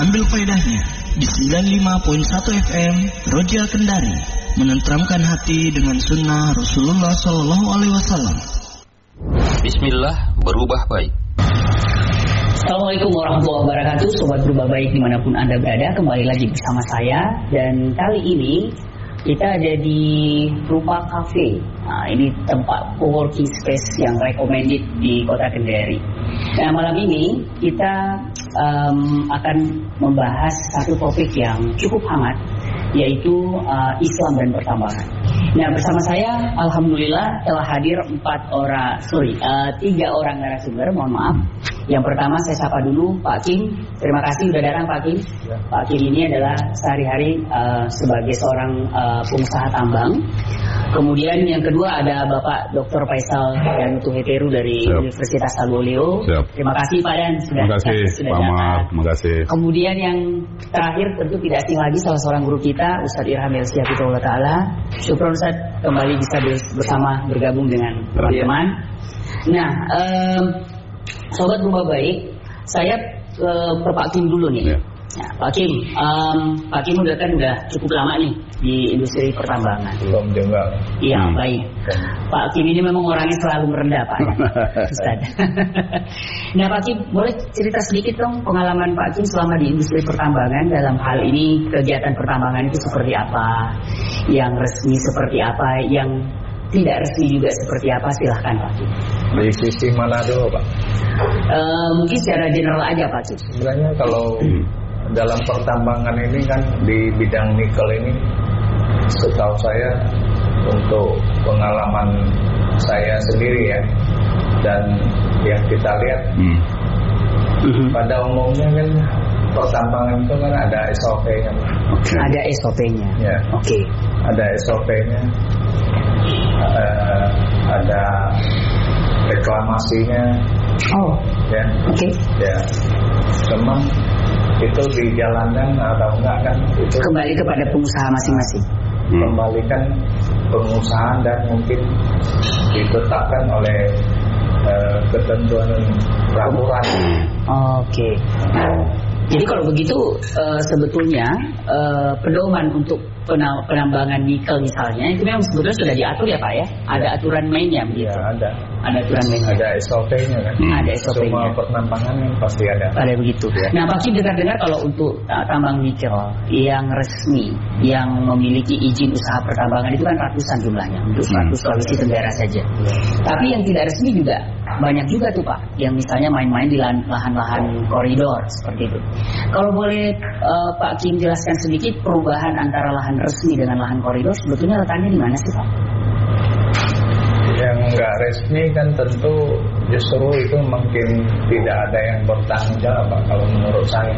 ambil faedahnya di 95.1 FM Roja Kendari, menenteramkan hati dengan sunnah Rasulullah SAW. Bismillah, berubah baik. Assalamualaikum warahmatullahi wabarakatuh. Sobat berubah baik dimanapun Anda berada, kembali lagi bersama saya. Dan kali ini kita ada di Rupa Cafe. Nah, ini tempat co-working space yang recommended di Kota Kendari. Nah, malam ini kita akan membahas satu topik yang cukup hangat, yaitu Islam dan pertambangan. Nah, bersama saya alhamdulillah telah hadir 3 orang narasumber. Mohon maaf. Yang pertama saya sapa dulu Pak Kim. Terima kasih sudah datang Pak Kim. Ya. Pak Kim ini adalah sehari-hari sebagai seorang pengusaha tambang. Kemudian yang kedua ada Bapak Dr. Faisal Danutu Heteru dari Universitas Talboleo. Terima kasih Pak Dan sudah datang. Terima kasih terima kasih. Kemudian yang terakhir tentu tidak asing lagi salah seorang guru kita, Ustadz Irham Elsiyafitullah Ta'ala. Syukron Ustadz kembali bisa bersama bergabung dengan teman-teman. Nah, sobat berubah baik, saya ke Pak Kim dulu nih. Ya, Pak Kim, Pak Kim udah cukup lama nih di industri pertambangan. Belum juga. Iya, baik. Pak Kim ini memang orangnya selalu merendah, Pak. Ustaz. Nah, Pak Kim, boleh cerita sedikit dong pengalaman Pak Kim selama di industri pertambangan, dalam hal ini kegiatan pertambangan itu seperti apa, yang resmi seperti apa, yang tidak resmi juga seperti apa, silahkan Pak Kim. Di sisi mana dulu Pak? Mungkin secara general aja Pak Kim. Sebenarnya kalau dalam pertambangan ini kan di bidang nikel ini, setahu saya untuk pengalaman saya sendiri ya, dan yang kita lihat pada umumnya kan pertambangan itu kan ada SOP-nya. Ada SOP-nya. Ya. Oke. Ada SOP-nya. Ada reklamasinya. Oh. Ya. Oke. Ya. Memang itu dijalankan atau enggak kan itu kembali kepada pengusaha masing-masing. Kembalikan pengusaha dan mungkin ditetapkan oleh ketentuan peraturan. Oke. Jadi kalau begitu sebetulnya pedoman untuk penambangan nikel misalnya itu memang sebetulnya sudah diatur ya Pak ya? Ada aturan mainnya begitu? Ya ada. Ada aturan mainnya. Ada SOP-nya kan? Ada SOP-nya. Semua penambangan pasti ada. Ada begitu. Ya. Nah Pak Kim, dengar-dengar kalau untuk tambang nikel yang resmi, yang memiliki izin usaha pertambangan itu kan ratusan jumlahnya untuk 100 provinsi tenggara saja. Tapi yang tidak resmi juga banyak juga tuh Pak, yang misalnya main-main di lahan-lahan koridor seperti itu. Kalau boleh Pak Kim jelaskan sedikit perubahan antara lahan resmi dengan lahan koridor, sebetulnya letaknya di mana sih Pak? Yang nggak resmi kan tentu justru itu mungkin tidak ada yang bertanggung jawab Pak, kalau menurut saya.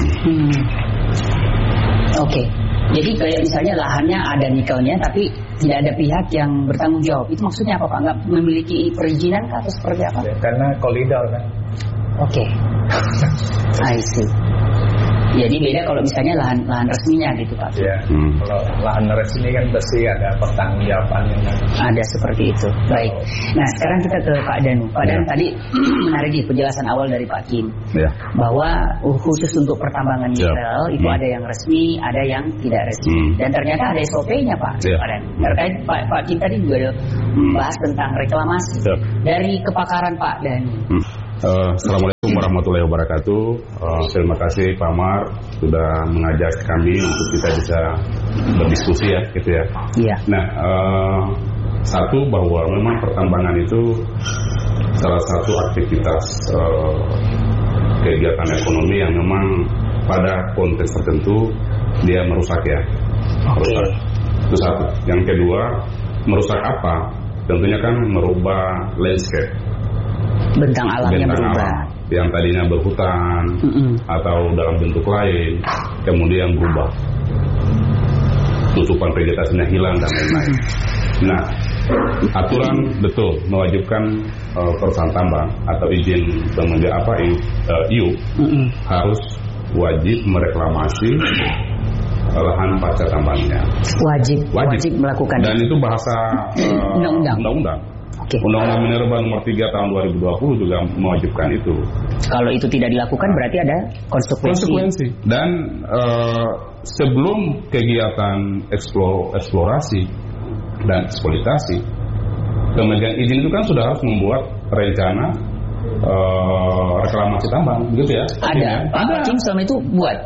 Oke. Jadi kayak misalnya lahannya ada nikelnya tapi tidak ada pihak yang bertanggung jawab. Itu maksudnya apa Pak? Nggak memiliki perizinan atau seperti apa? Ya, karena koridor kan. Oke. I see. Jadi beda kalau misalnya lahan resminya gitu Pak. Ya. Kalau lahan resmi kan pasti ada pertanggungjawabannya kan. Ada seperti itu. Baik. Nah sekarang kita ke Pak Danu. Pak Dan tadi menarik di penjelasan awal dari Pak Kim bahwa khusus untuk pertambangan nikel itu ada yang resmi, ada yang tidak resmi, dan ternyata ada SOP-nya Pak. Pak Dan. Terkait Pak Kim tadi juga bahas tentang reklamasi dari kepakaran Pak Danu. Assalamualaikum warahmatullahi wabarakatuh. Terima kasih Pak Mar sudah mengajak kami untuk kita bisa berdiskusi ya, gitu ya. Iya. Nah, satu bahwa memang pertambangan itu salah satu aktivitas kegiatan ekonomi yang memang pada konteks tertentu dia merusak ya. Merusak. Itu satu. Yang kedua, merusak apa? Tentunya kan merubah landscape. Bentang alamnya berubah. Alam yang tadinya berhutan atau dalam bentuk lain kemudian berubah, tutupan vegetasinya hilang dan lain-lain. Nah, aturan betul mewajibkan perusahaan tambang atau izin IU harus wajib mereklamasi lahan pasca tambangnya. Wajib melakukan. Dan itu bahasa undang-undang. Undang-Undang Minerba nomor 3 tahun 2020 juga mewajibkan itu. Kalau itu tidak dilakukan berarti ada konsekuensi. Dan sebelum kegiatan eksplorasi dan eksploitasi, pemegang izin itu kan sudah harus membuat rencana reklamasi tambang, begitu ya? Ada. Pak Hakim selama itu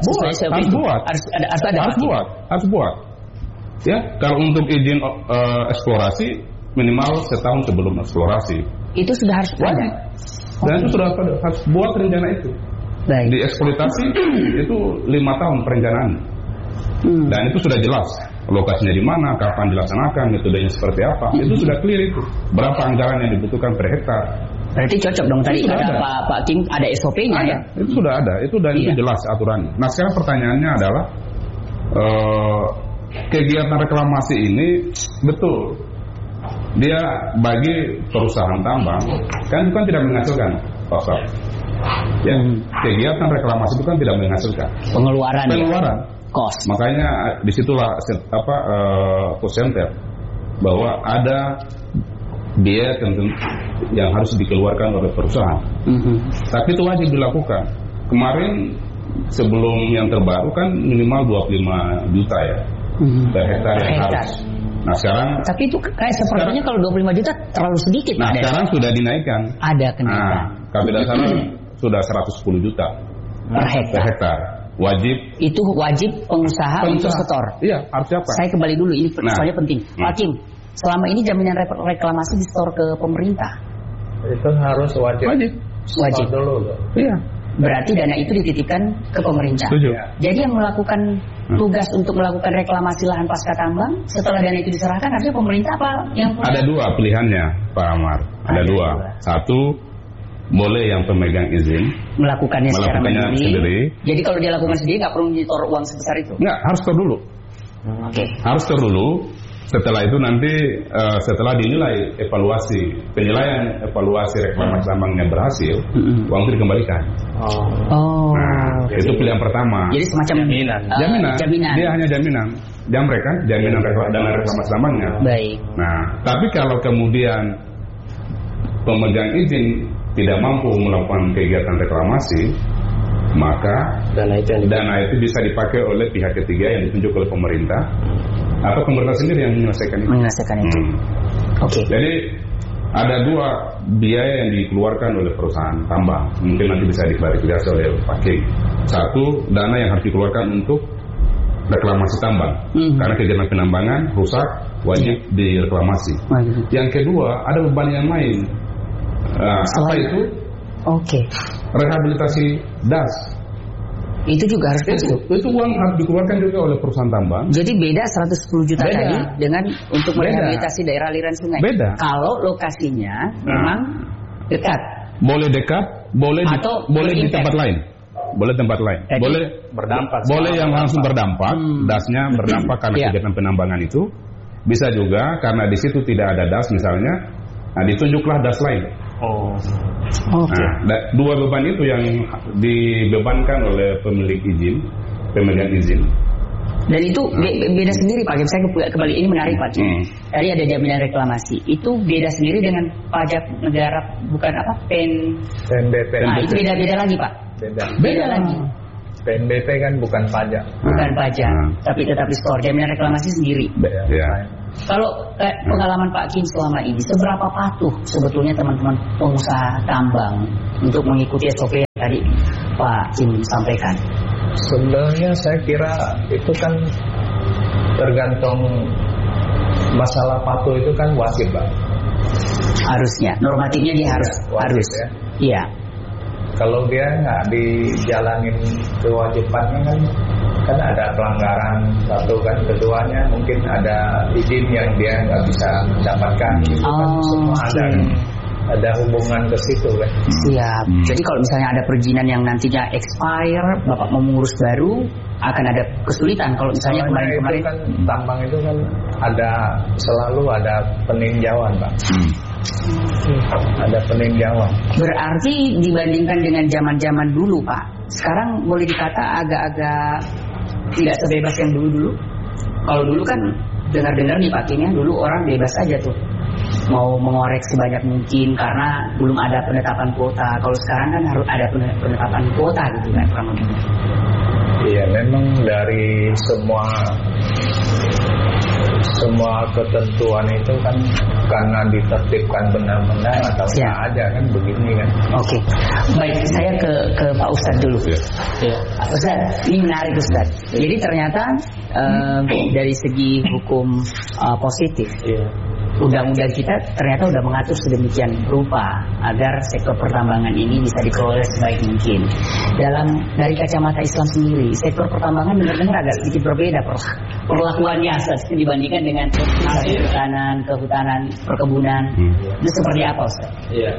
harus buat. Ya, kalau untuk izin eksplorasi minimal setahun sebelum eksplorasi. Itu sudah harus ada. Dan itu sudah harus buat rencana itu. Baik. Di eksploitasi itu 5 tahun perencanaan. Dan itu sudah jelas lokasinya di mana, kapan dilaksanakan, metodenya seperti apa. Itu sudah clear itu. Berapa anggaran yang dibutuhkan per hektar. Berarti cocok dong tadi ada Pak Kim ada SOP-nya ya? Itu sudah ada. Itu jelas aturannya. Nah, sekarang pertanyaannya adalah kegiatan reklamasi ini betul dia bagi perusahaan tambang kan tidak menghasilkan pasar. Ya, kegiatan reklamasi itu kan tidak menghasilkan pengeluaran. Cost. Makanya disitulah cost center bahwa ada biaya tentu yang harus dikeluarkan oleh perusahaan. Tapi itu wajib dilakukan. Kemarin sebelum yang terbaru kan minimal 25 juta ya per hektar yang harus. Nah sekarang. Tapi itu kayak sepertinya kalau 25 juta terlalu sedikit. Nah sekarang sudah dinaikkan. Ada kenaikan. Nah, KP Dasar sudah 110 juta per hektar. Itu wajib pengusaha untuk setor. Iya, harus siapa? Saya kembali dulu, ini soalnya penting. Pak Kim, selama ini jaminan reklamasi disetor ke pemerintah. Itu harus wajib. Dulu. Iya. Berarti dana itu dititipkan ke pemerintah. Setuju. Jadi yang melakukan tugas untuk melakukan reklamasi lahan pasca tambang setelah dana itu diserahkan harusnya pemerintah apa yang punya? Ada 2 pilihannya, Pak Amar. Ada 2. Satu, boleh yang pemegang izin melakukannya secara sendiri. Jadi kalau dia lakukan sendiri nggak perlu nyetor uang sebesar itu? Nggak, harus setor dulu. Harus setor dulu. Setelah itu nanti setelah dinilai penilaian evaluasi reklamasi tambangnya berhasil, uang itu dikembalikan. Nah, itu pilihan pertama. Jadi semacam jaminan. Dia hanya jaminan. Jaminan dana reklamasi tambangnya. Baik. Nah, tapi kalau kemudian pemegang izin tidak mampu melakukan kegiatan reklamasi, maka dana itu bisa dipakai oleh pihak ketiga yang ditunjuk oleh pemerintah atau pemerintah sendiri yang menyelesaikan itu. Oke. Jadi ada 2 biaya yang dikeluarkan oleh perusahaan tambang. Mungkin nanti bisa diklarifikasi oleh Pak Kim. Satu, dana yang harus dikeluarkan untuk reklamasi tambang. Karena kegiatan penambangan rusak, wajib direklamasi. Yang kedua, ada beban yang lain. Apa itu? Rehabilitasi das. Itu juga harus itu uang harus dikeluarkan juga oleh perusahaan tambang. Jadi beda 110 juta tadi dengan untuk merehabilitasi daerah aliran sungai. Beda. Kalau lokasinya memang dekat. Boleh dekat, boleh di tempat lain. Boleh tempat lain. Boleh berdampak. Boleh yang langsung berdampak, dasnya berdampak karena kegiatan penambangan itu. Bisa juga karena di situ tidak ada das misalnya, nah ditunjuklah das lain. Nah, 2 beban itu yang dibebankan oleh pemegang izin. Dan itu beda sendiri Pak. Saya kembali ini menarik Pak. Tadi ada jaminan reklamasi. Itu beda sendiri dengan pajak negara bukan apa PNBP. Nah, itu beda lagi Pak. Beda lagi. PNBP kan bukan pajak. Bukan pajak, tapi tetap disetor. Jaminan reklamasi sendiri. Kalau pengalaman Pak Kim selama ini, seberapa patuh sebetulnya teman-teman pengusaha tambang untuk mengikuti SOP yang tadi Pak Kim sampaikan? Sebenarnya saya kira itu kan tergantung masalah patuh itu kan wajib, Pak. Harusnya, normatifnya dia harus ya. Iya. Kalau dia nggak dijalanin kewajibannya kan ada pelanggaran satu kan, keduanya mungkin ada izin yang dia nggak bisa mendapatkan. Itu kan semua ada hubungan ke situ kan. Siap. Jadi kalau misalnya ada perizinan yang nantinya expire, Bapak mau mengurus baru, akan ada kesulitan. Kalau misalnya kemarin-kemarin kan tambang itu kan selalu ada peninjauan, Pak. Ada peninjauan. Berarti dibandingkan dengan zaman-zaman dulu, Pak, sekarang boleh dikata agak-agak tidak sebebas yang dulu-dulu. Kalau dulu kan dengar-dengar nih Pak Kim ya, dulu orang bebas aja tuh. mau mengorek sebanyak mungkin karena belum ada penetapan kuota. Kalau sekarang kan harus ada penetapan kuota gitu kan kurang lebih. Iya, memang dari semua ketentuan itu kan karena ditertibkan benar-benar atau nggak ada kan begini kan. Oke, baik, saya ke Pak Ustadz dulu. Ya. Ustadz, ini menarik Ustadz. Jadi ternyata dari segi hukum positif, undang-undang kita ternyata udah mengatur sedemikian rupa agar sektor pertambangan ini bisa dikelola sebaik mungkin. Dari kacamata Islam sendiri, sektor pertambangan benar-benar agak sedikit berbeda perlakuannya dibandingkan dengan kehutanan, perkebunan. Itu seperti apa Ustaz? Iya.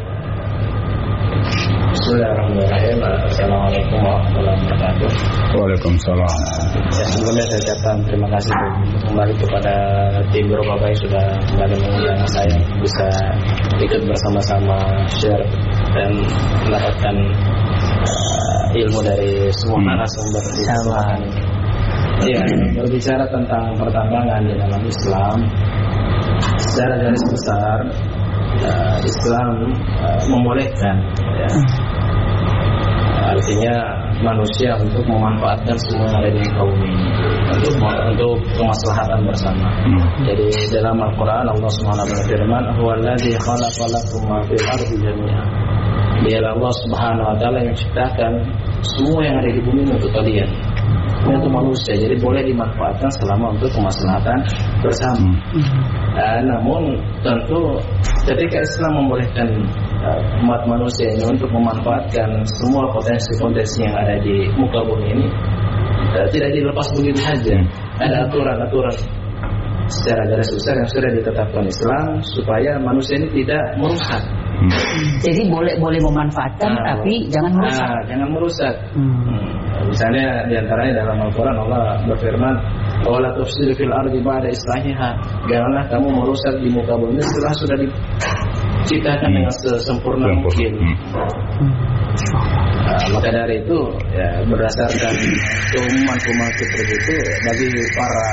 Bismillahirrahmanirrahim. Assalamualaikum warahmatullahi wabarakatuh. Waalaikumsalam. Ya, sebelumnya saya ucapkan terima kasih kembali kepada tim Berubah Baik sudah kembali mengundang saya bisa ikut bersama-sama share dan mendapatkan ilmu dari semua narasumber di kesempatan ini. Ya, berbicara tentang pertambangan di dalam Islam, secara garis besar Islam membolehkan, ya. Artinya manusia untuk memanfaatkan semua yang ada di kaum ini untuk kemaslahatan bersama. Jadi dalam Al-Quran Allah Subhanahu wa berfirman, "Huwallazi khalaqa lakum ma fil ardi jami'an." Dialah Allah Subhanahu wa taala yang menciptakan semua yang ada di bumi untuk kalian. Untuk manusia, jadi boleh dimanfaatkan selama untuk kemaslahatan bersama. Namun tentu ketika Islam membolehkan umat manusia ini untuk memanfaatkan semua potensi-potensi yang ada di muka bumi ini, tidak dilepas begitu saja. Ada aturan-aturan secara garis besar yang sudah ditetapkan Islam supaya manusia ini tidak merusak. Jadi boleh memanfaatkan tapi jangan merusak. Jangan merusak. Misalnya diantaranya dalam Al-Quran Allah berfirman, "Wala tufsidu fil ardi ba'da islahiha." Janganlah kamu merusak di muka bumi setelah sudah diciptakan dengan sesempurna mungkin. Maka dari itu ya, berdasarkan keumuman seperti itu, bagi para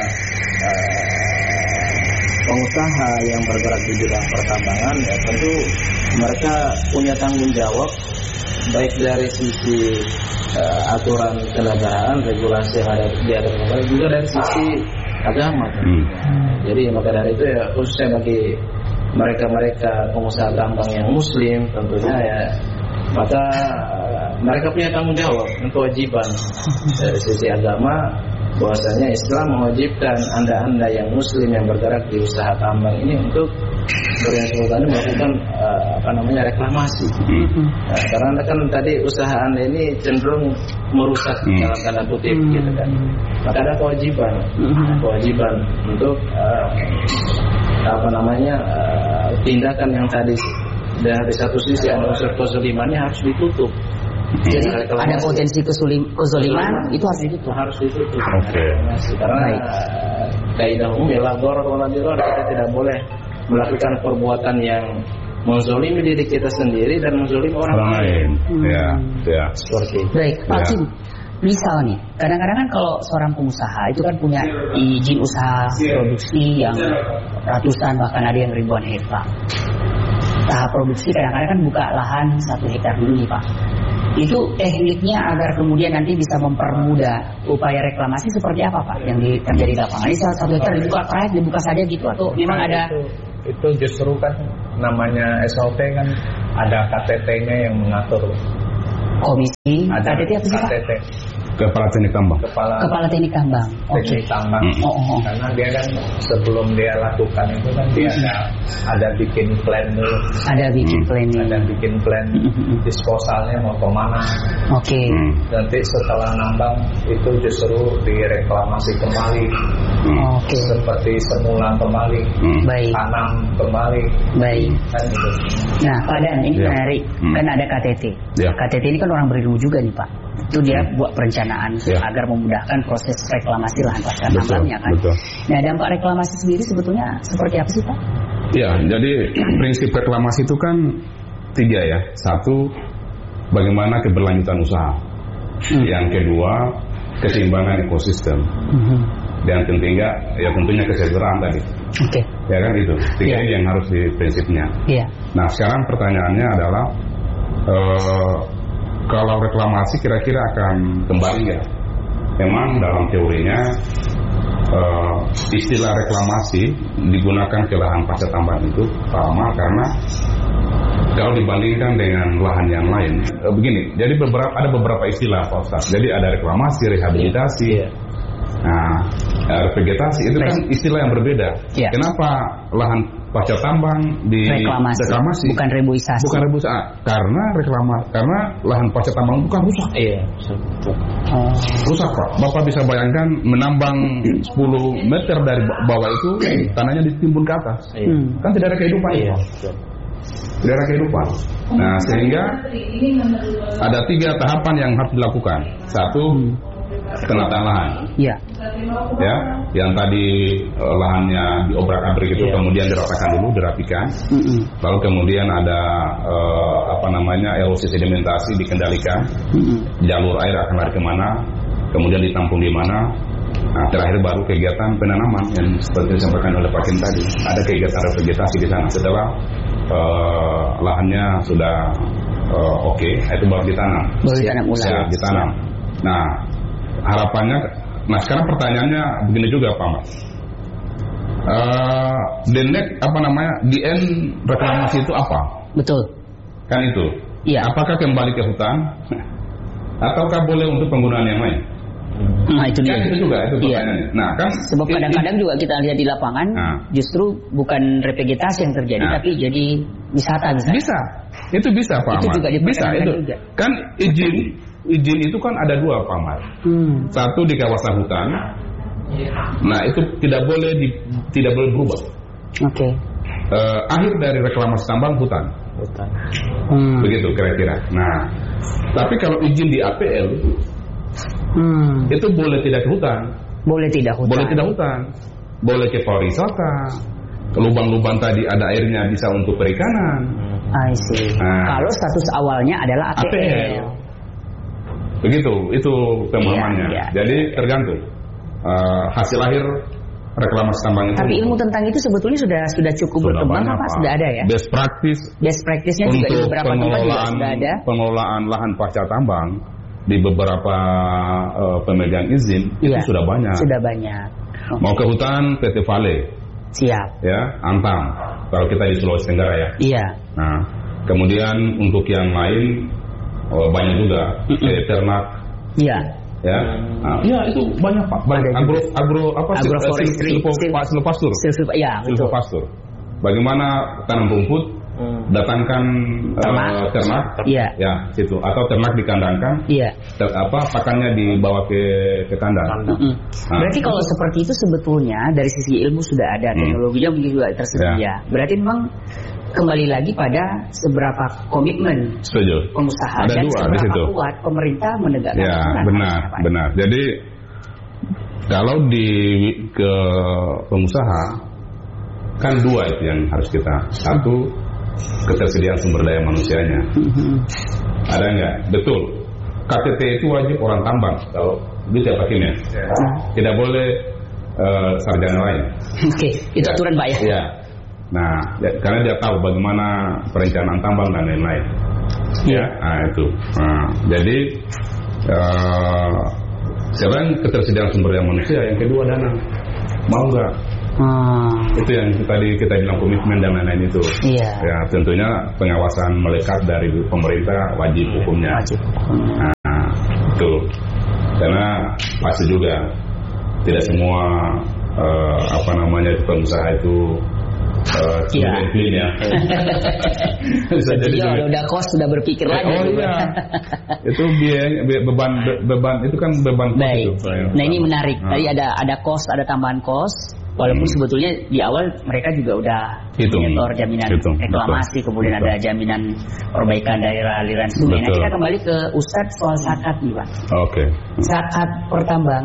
pengusaha yang bergerak di bidang pertambangan, ya tentu mereka punya tanggung jawab baik dari sisi aturan kenegaraan, regulasi yang ada di atas negara, juga dari sisi agama. Jadi maka dari itu ya khususnya bagi mereka pengusaha tambang yang muslim tentunya ya, maka mereka punya tanggung jawab dan kewajiban dari sisi agama, bahwasanya Islam mewajibkan anda yang muslim yang bergerak di usaha tambang ini untuk bersangkutan melakukan reklamasi. Karena kan tadi usaha anda ini cenderung merusak dalam tanda kutip gitu kan. Maka ada kewajiban untuk tindakan yang tadi dari satu sisi ada unsur kezalimannya harus ditutup. Jadi ada potensi kezaliman itu harus ditutup. Karena kaidah umum ialah dharar wala dirar, kita tidak boleh melakukan perbuatan yang menzalimi diri kita sendiri dan menzalimi orang lain. Ya. Seperti itu. Baik, Pak Kim. Misal nih, kadang-kadang kan kalau seorang pengusaha itu kan punya izin usaha produksi yang ratusan bahkan ada yang ribuan hektar. Tahap produksi kadang-kadang kan buka lahan 1 hektar dulu nih Pak. Itu tekniknya agar kemudian nanti bisa mempermudah upaya reklamasi seperti apa Pak yang terjadi di lapangan? Ini 1 hektar dibuka saja gitu atau memang ada? Itu justru kan namanya SOP kan ada KTT-nya yang mengatur. Komisi ada KTT apa sih Pak? KTT. Kepala Teknik Tambang. Kepala Teknik Tambang. Teknik Tambang. Karena dia kan sebelum dia lakukan itu kan dia ada bikin plan dulu. Ada bikin planning. Ada bikin plan disposalnya mau kemana. Nanti setelah nambang itu justru direklamasi kembali. Seperti semula kembali. Tanam kembali. Baik. Kan gitu. Nah, Pak Dan ini menarik. Kan ada KTT. KTT ini kan orang berilmu juga nih Pak. Itu dia buat perencanaan agar memudahkan proses reklamasi lahan pasca tambangnya kan. Nah, dampak reklamasi sendiri sebetulnya seperti apa sih Pak? Ya, jadi prinsip reklamasi itu kan 3 ya. 1, bagaimana keberlanjutan usaha. Yang kedua, keseimbangan ekosistem. Dan ketiga, ya tentunya kesejahteraan tadi. Oke. Ya kan itu. Tiga ini yang harus di prinsipnya. Iya. Nah sekarang pertanyaannya adalah kalau reklamasi kira-kira akan kembali nggak? Memang dalam teorinya istilah reklamasi digunakan ke lahan pasca tambahan itu sama karena kalau dibandingkan dengan lahan yang lain begini, jadi ada beberapa istilah Pak Ustaz. Jadi ada reklamasi, rehabilitasi. Nah, revegetasi itu kan istilah yang berbeda. Kenapa lahan pasca tambang di reklamasi bukan reboisasi? Bukan reboisasi. Karena lahan pasca tambang bukan rusak. Rusak Pak. Bapak bisa bayangkan menambang 10 meter dari bawah itu tanahnya ditimbun ke atas. Kan tidak ada kehidupan. Tidak ada kehidupan. Nah, sehingga ada 3 tahapan yang harus dilakukan. 1, penataan lahan. Ya, yang tadi lahannya diobrak-abrik itu kemudian diratakan dulu, dirapikan. Lalu kemudian ada erosi sedimentasi dikendalikan. Jalur air akan lari kemana, kemudian ditampung di mana. Nah, terakhir baru kegiatan penanaman yang seperti disampaikan oleh Pak Kim tadi. Ada kegiatan revegetasi di sana. Setelah lahannya sudah oke, itu baru ditanam. Ulang. Ditanam. Nah, harapannya, sekarang pertanyaannya begini juga Pak Mas. The end reklamasi itu apa? Betul. Kan itu. Iya. Apakah kembali ke hutan? Ataukah boleh untuk penggunaan yang lain? Nah itu dia. Itu juga itu pertanyaannya. Nah kan. Sebab kadang-kadang juga kita lihat di lapangan, justru bukan revegetasi yang terjadi, tapi jadi wisata misalnya. Bisa. Itu bisa Pak Ahmad. Itu juga bisa itu. Juga. Kan izin itu kan ada 2 Pak Ahmad. Satu di kawasan hutan. Nah itu tidak boleh berubah. Oke. Akhir dari reklamasi tambang hutan. Begitu kira-kira. Nah tapi kalau izin di APL itu boleh tidak ke hutan. Boleh tidak hutan. Boleh ke pariwisata. Lubang-lubang tadi ada airnya bisa untuk perikanan. I see. Kalau status awalnya adalah APL. Begitu, itu pemahamannya. Jadi tergantung hasil akhir reklamasi tambang itu. Tapi ilmu tentang itu sebetulnya sudah cukup berkembang apa? Sudah ada ya? Best practice-nya juga di beberapa tempat juga sudah ada. Pengelolaan lahan pasca tambang di beberapa pemegang izin itu sudah banyak. Mau ke hutan PT Vale. Siap. Ya, Antam. Kalau kita di Sulawesi Tenggara ya. Iya. Nah, kemudian untuk yang lain banyak juga. Ternak. Iya. Ya. Iya itu banyak Pak. Banyak silvopastur. Iya, betul. Silvopastur. Bagaimana tanam rumput, datangkan ternak, ya situ, atau ternak dikandangkan, pakannya dibawa ke kandang. Berarti kalau seperti itu sebetulnya dari sisi ilmu sudah ada, teknologinya juga tersedia. Berarti memang kembali lagi pada seberapa komitmen pengusaha dan seberapa kuat pemerintah menegakkan aturan. Benar. Jadi kalau ke pengusaha kan 2 itu yang harus kita. 1, ketersediaan sumber daya manusianya. Ada nggak? Betul. KTT itu wajib orang tambang. Kalau gitu ya Pak Kim ya. Tidak boleh sarjana lain. Oke, itu aturan Pak ya. Iya. Nah, karena dia tahu bagaimana perencanaan tambang dan lain-lain. Ya, itu. Nah, jadi sekarang ketersediaan sumber daya manusia, yang kedua dana. Mau nggak? Itu yang tadi kita bilang komitmen dan lain-lain itu. Ya, tentunya pengawasan melekat dari pemerintah wajib hukumnya. Nah, itu. Karena pasti juga tidak semua pengusaha itu clean ya. Bisa jadi udah kos sudah berpikir lagi. Itu beban itu kan beban. Baik. Nah ini menarik. Tadi ada kos, ada tambahan kos. Walaupun sebetulnya di awal mereka juga udah menyetor jaminan reklamasi, kemudian ada jaminan perbaikan daerah aliran sungai. Nah kita kembali ke Ustadz soal zakat nih Pak. Oke. Zakat pertambangan